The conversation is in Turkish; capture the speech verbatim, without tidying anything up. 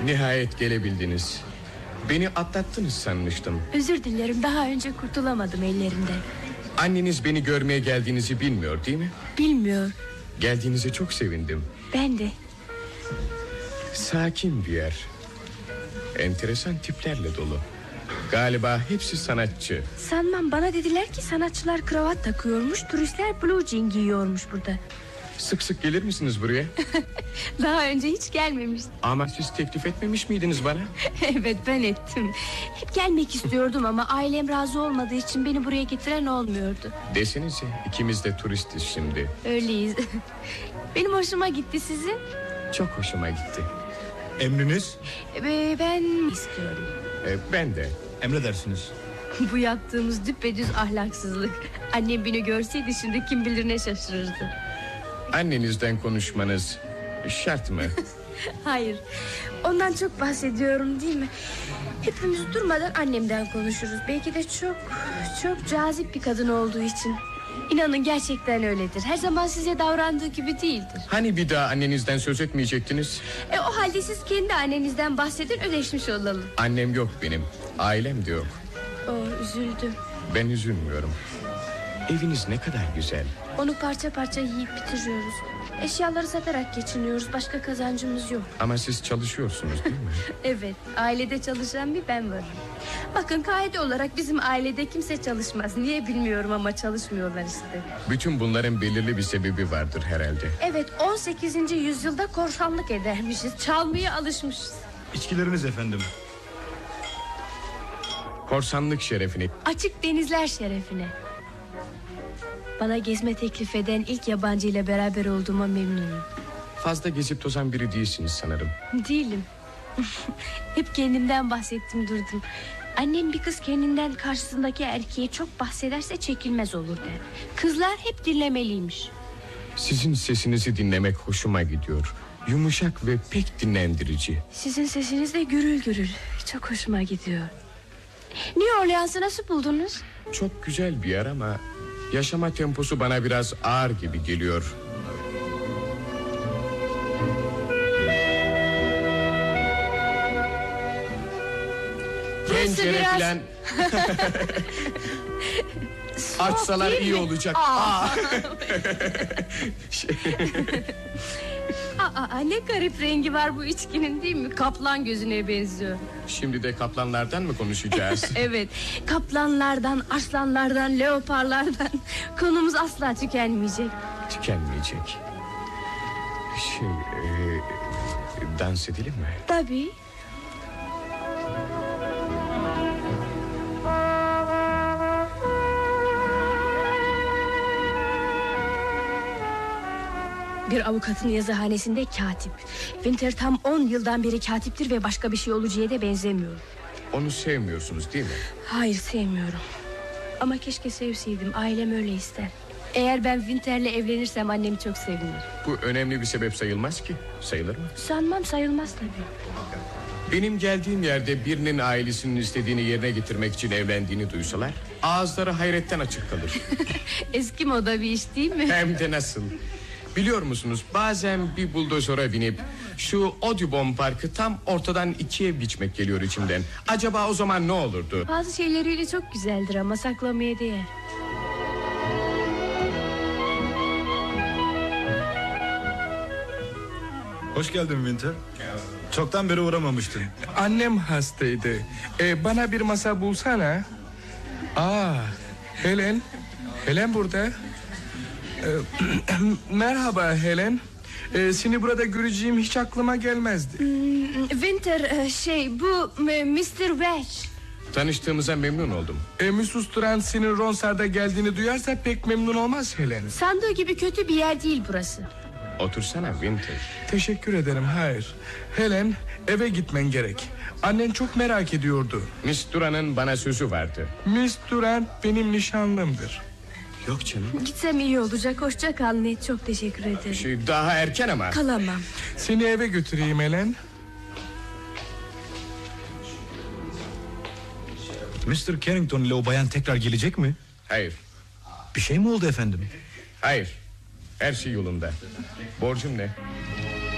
Nihayet gelebildiniz. Beni atlattınız sanmıştım. Özür dilerim, daha önce kurtulamadım ellerinden. Anneniz beni görmeye geldiğinizi bilmiyor değil mi? Bilmiyor. Geldiğinize çok sevindim. Ben de. Sakin bir yer. Enteresan tiplerle dolu. Galiba hepsi sanatçı. Sanmam, bana dediler ki sanatçılar kravat takıyormuş, turistler blue jean giyiyormuş burada. Sık sık gelir misiniz buraya? Daha önce hiç gelmemiştim. Ama siz teklif etmemiş miydiniz bana? Evet, ben ettim. Hep gelmek istiyordum ama ailem razı olmadığı için beni buraya getiren olmuyordu. Desenize, ikimiz de turistiz şimdi. Öyleyiz. Benim hoşuma gitti, sizin? Çok hoşuma gitti. Emriniz? Ee, ben istiyorum. Ee, ben de. Emredersiniz. Bu yaptığımız düpedüz ahlaksızlık. Annem beni görseydi şimdi kim bilir ne şaşırırdı. Annenizden konuşmanız şart mı? Hayır, ondan çok bahsediyorum değil mi? Hepimiz durmadan annemden konuşuruz. Belki de çok çok cazip bir kadın olduğu için. İnanın gerçekten öyledir. Her zaman size davrandığı gibi değildir. Hani bir daha annenizden söz etmeyecektiniz? E, o halde siz kendi annenizden bahsedin, ödeşmiş olalım. Annem yok benim, ailem de yok. Oh, üzüldüm. Ben üzülmüyorum. Eviniz ne kadar güzel. Onu parça parça yiyip bitiriyoruz. Eşyaları satarak geçiniyoruz, başka kazancımız yok. Ama siz çalışıyorsunuz değil mi? Evet, ailede çalışan bir ben varım. Bakın, kaide olarak bizim ailede kimse çalışmaz. Niye bilmiyorum ama çalışmıyorlar işte. Bütün bunların belirli bir sebebi vardır herhalde. Evet, on sekizinci yüzyılda korsanlık edermişiz. Çalmaya alışmışız. İçkileriniz efendim. Korsanlık şerefine. Açık denizler şerefine. Bana gezme teklif eden ilk yabancı ile beraber olduğuma memnunum. Fazla gezip tozan biri değilsiniz sanırım. Değilim. Hep kendimden bahsettim durdum. Annem bir kız kendinden karşısındaki erkeğe çok bahsederse çekilmez olur der. Kızlar hep dinlemeliymiş. Sizin sesinizi dinlemek hoşuma gidiyor. Yumuşak ve pek dinlendirici. Sizin sesiniz de gürül gürül. Çok hoşuma gidiyor. New Orleans'ı nasıl buldunuz? Çok güzel bir yer ama yaşama temposu bana biraz ağır gibi geliyor. Pencere biraz... filan açsalar iyi olacak. Aa. Şey... Aa, ne garip rengi var bu içkinin değil mi? Kaplan gözüne benziyor. Şimdi de kaplanlardan mı konuşacağız? Evet, kaplanlardan, aslanlardan, leoparlardan. Konumuz asla tükenmeyecek. Tükenmeyecek. Şey, e, dans edelim mi? Tabii. Bir avukatın yazıhanesinde katip. Winter tam on yıldan beri katiptir ve başka bir şey olacağı da benzemiyor. Onu sevmiyorsunuz değil mi? Hayır, sevmiyorum. Ama keşke sevseydim, ailem öyle ister. Eğer ben Winter'le evlenirsem annem çok sevinir. Bu önemli bir sebep sayılmaz ki. Sayılır mı? Sanmam, sayılmaz tabii. Benim geldiğim yerde birinin ailesinin istediğini yerine getirmek için evlendiğini duysalar ağızları hayretten açık kalır. Eski moda bir iş değil mi? Hem de nasıl. Biliyor musunuz, bazen bir buldozora binip şu Audubon Parkı tam ortadan ikiye biçmek geliyor içimden. Acaba o zaman ne olurdu? Bazı şeyleriyle çok güzeldir ama saklamaya değer. Hoş geldin Winter. Çoktan beri uğramamıştın. Annem hastaydı. Ee, bana bir masa bulsana. Aa, Helen. Helen burada. Ee, merhaba Helen. Ee, seni burada göreceğim hiç aklıma gelmezdi. Hmm, Winter, şey bu mister Welch. Tanıştığımıza memnun oldum. Ee, missus Durant senin Ronsard'a geldiğini duyarsa pek memnun olmaz Helen. Sandığı gibi kötü bir yer değil burası. Otursana Winter. Teşekkür ederim, hayır. Helen, eve gitmen gerek. Annen çok merak ediyordu. Miss Duran'ın bana sözü vardı. Miss Durant benim nişanlımdır. Yok canım. Gitsem iyi olacak, hoşça kal Ned, çok teşekkür ederim. Şey, daha erken ama. Kalamam. Seni eve götüreyim Helen. mister Carrington ile o bayan tekrar gelecek mi? Hayır. Bir şey mi oldu efendim? Hayır. Her şey yolunda. Borcum ne?